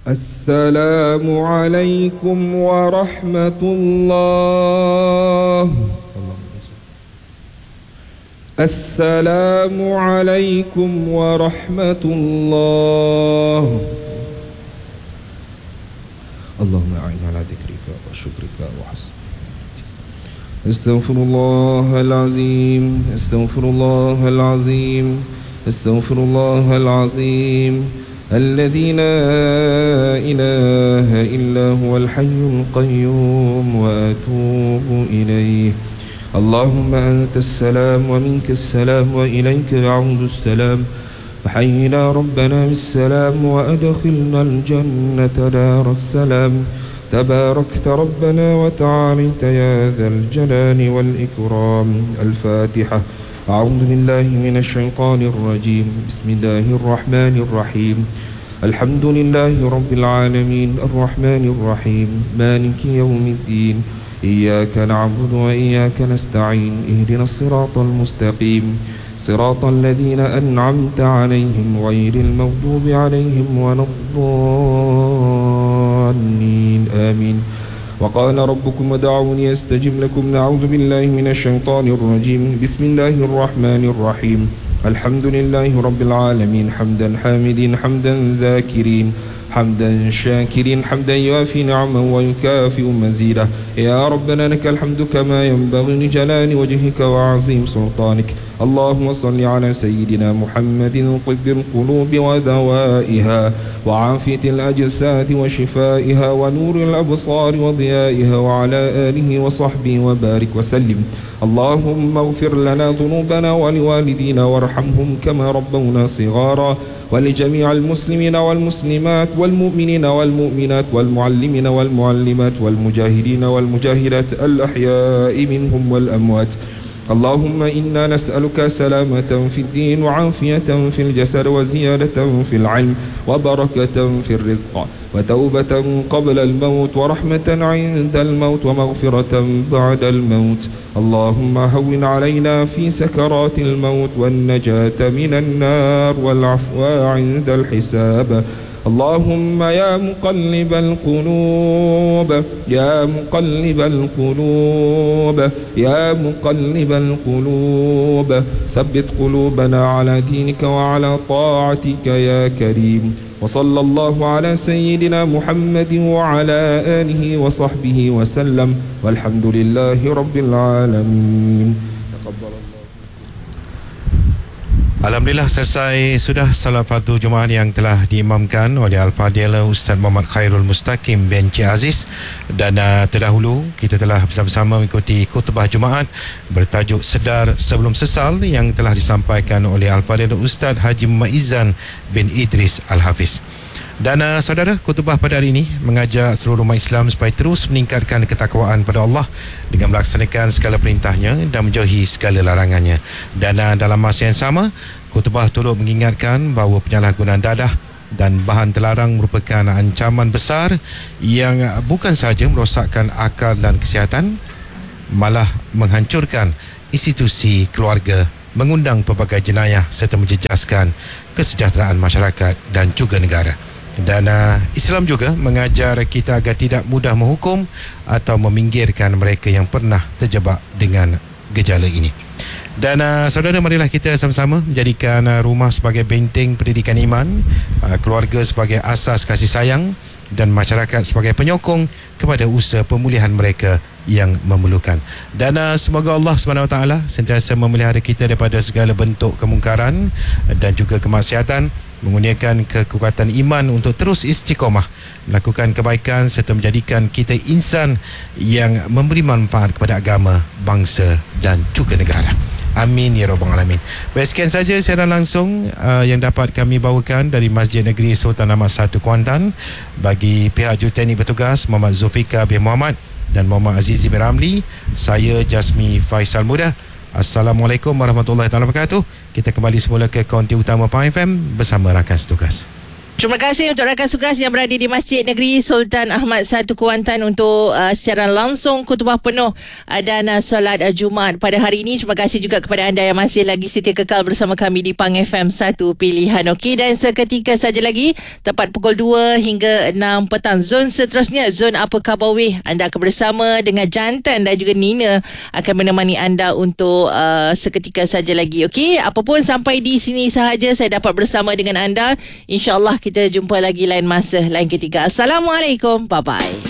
السلام عليكم ورحمة الله. السلام عليكم ورحمة الله. اللهم أعنا على ذكرك وشكرك وحسن. استغفر الله العظيم، استغفر الله العظيم، استغفر الله العظيم الذي لا إله إلا هو الحي القيوم وأتوب إليه. اللهم أنت السلام ومنك السلام وإليك يعود السلام. فحينا ربنا بالسلام وأدخلنا الجنة دار السلام. تباركت ربنا وتعاليت يا ذا الجلال والإكرام. الفاتحة. أعوذ بالله من الشيطان الرجيم. بسم الله الرحمن الرحيم. الحمد لله رب العالمين الرحمن الرحيم مالك يوم الدين. إياك نعبد وإياك نستعين. اهدنا الصراط المستقيم صراط الذين أنعمت عليهم غير المغضوب عليهم ولا الضالين آمين. وقال ربكم ادعوني أستجب لكم. نعوذ بالله من الشيطان الرجيم. بسم الله الرحمن الرحيم. الحمد لله رب العالمين حمدا حامدين حمدا ذاكرين حمدا شاكرين حمدا يوافي نعمه ويكافئ مزيده. يا ربنا لك الحمد كما ينبغي لجلال وجهك وعظيم سلطانك. اللهم صل على سيدنا محمد طب القلوب ودوائها وعافية الأجساد وشفائها ونور الأبصار وضيائها وعلى آله وصحبه وبارك وسلم. اللهم اغفر لنا ذنوبنا ولوالدينا وارحمهم كما ربونا صغارا ولجميع المسلمين والمسلمات والمؤمنين والمؤمنات والمعلمين والمعلمات والمجاهدين والمجاهدات الأحياء منهم والأموات. اللهم إنا نسألك سلامة في الدين وعافية في الجسد وزيادة في العلم وبركة في الرزق وتوبة قبل الموت ورحمة عند الموت ومغفرة بعد الموت. اللهم هون علينا في سكرات الموت والنجاة من النار والعفو عند الحساب. اللهم يا مقلب القلوب يا مقلب القلوب يا مقلب القلوب ثبت قلوبنا على دينك وعلى طاعتك يا كريم. وصلى الله على سيدنا محمد وعلى آله وصحبه وسلم والحمد لله رب العالمين. تقبل الله. Alhamdulillah, selesai sudah salat fardu Jumaat yang telah diimamkan oleh Al-Fadhil Ustaz Muhammad Khairul Mustaqim bin Cik Aziz. Dan terdahulu kita telah bersama-sama mengikuti khutbah Jumaat bertajuk Sedar Sebelum Sesal yang telah disampaikan oleh Al-Fadhil Ustaz Haji Maizan bin Idris Al-Hafiz. Dan saudara, khutbah pada hari ini mengajak seluruh umat Islam supaya terus meningkatkan ketakwaan pada Allah dengan melaksanakan segala perintahnya dan menjauhi segala larangannya. Dan dalam masa yang sama, khutbah turut mengingatkan bahawa penyalahgunaan dadah dan bahan terlarang merupakan ancaman besar yang bukan sahaja merosakkan akal dan kesihatan, malah menghancurkan institusi keluarga, mengundang pelbagai jenayah serta menjejaskan kesejahteraan masyarakat dan juga negara. Dan Islam juga mengajar kita agar tidak mudah menghukum atau meminggirkan mereka yang pernah terjebak dengan gejala ini. Dan saudara, marilah kita sama-sama menjadikan rumah sebagai benteng pendidikan iman, keluarga sebagai asas kasih sayang dan masyarakat sebagai penyokong kepada usaha pemulihan mereka yang memerlukan. Dan semoga Allah SWT sentiasa memelihara kita daripada segala bentuk kemungkaran dan juga kemaksiatan, mengurniakan kekuatan iman untuk terus istiqamah melakukan kebaikan serta menjadikan kita insan yang memberi manfaat kepada agama, bangsa dan juga negara. Amin ya rabbal alamin. Baik, sekian saja siaran langsung yang dapat kami bawakan dari Masjid Negeri Sultan Ahmad 1 Kuantan. Bagi pihak juruteknik bertugas Muhammad Zulfikar bin Muhammad dan Muhammad Azizi bin Ramli, saya Jasmi Faisal Muda. Assalamualaikum warahmatullahi wabarakatuh. Kita kembali semula ke konti utama PAM FM bersama rakan setugas. Terima kasih untuk rakan sugas yang berada di Masjid Negeri Sultan Ahmad Satu Kuantan untuk siaran langsung khutbah penuh dan solat Jumaat pada hari ini. Terima kasih juga kepada anda yang masih lagi setia kekal bersama kami di Pang FM 1 Pilihan. Okey, dan seketika saja lagi tepat pukul 2 hingga 6 petang. Zon seterusnya, Zon Apa Khabar Weh. Anda akan bersama dengan Jantan dan juga Nina akan menemani anda untuk seketika saja lagi. Okey, apapun sampai di sini sahaja saya dapat bersama dengan anda. InsyaAllah kita jumpa lagi lain masa, lain ketika. Assalamualaikum. Bye-bye.